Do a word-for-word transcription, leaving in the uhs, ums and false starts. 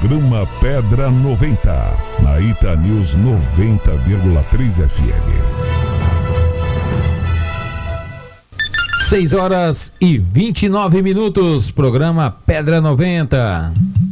Programa Pedra noventa, na Ita News noventa vírgula três F M. seis horas e vinte e nove minutos, programa Pedra noventa.